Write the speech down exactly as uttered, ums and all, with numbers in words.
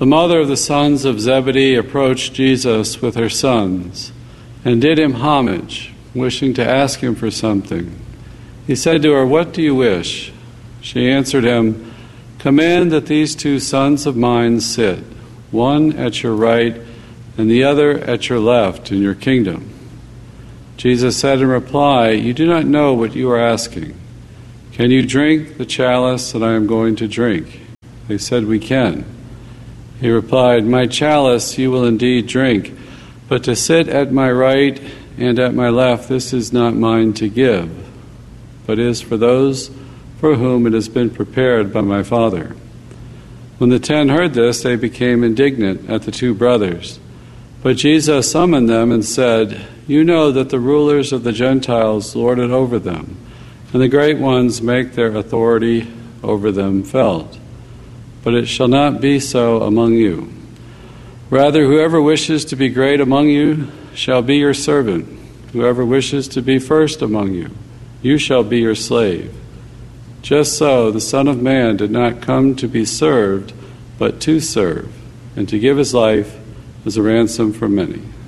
The mother of the sons of Zebedee approached Jesus with her sons and did him homage, wishing to ask him for something. He said to her, "What do you wish?" She answered him, "Command that these two sons of mine sit, one at your right and the other at your left in your kingdom." Jesus said in reply, "You do not know what you are asking. Can you drink the chalice that I am going to drink?" They said, "We can." He replied, "My chalice you will indeed drink, but to sit at my right and at my left, this is not mine to give, but is for those for whom it has been prepared by my Father." When the ten heard this, they became indignant at the two brothers. But Jesus summoned them and said, "You know that the rulers of the Gentiles lord it over them, and the great ones make their authority over them felt. But it shall not be so among you. Rather, whoever wishes to be great among you shall be your servant. Whoever wishes to be first among you, you shall be your slave. Just so the Son of Man did not come to be served, but to serve, and to give his life as a ransom for many."